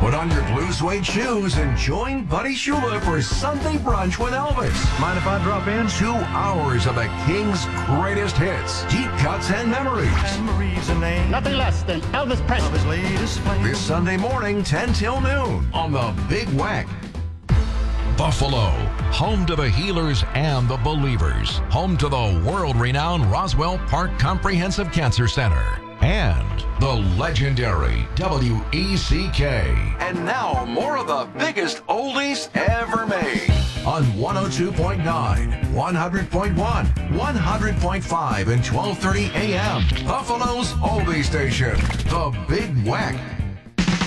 Put on your blue suede shoes and join Buddy Shula for Sunday Brunch with Elvis. Mind if I drop in? 2 hours of the King's greatest hits, deep cuts, and memories. Marie's a name. Nothing less than Elvis Presley. Of his latest flame. This Sunday morning, 10 till noon, on the Big Wack. Buffalo, home to the healers and the believers, home to the world-renowned Roswell Park Comprehensive Cancer Center, and the legendary WECK. And now, more of the biggest oldies ever made on 102.9, 100.1, 100.5, and 1230 AM. Buffalo's oldie station, the Big Wack.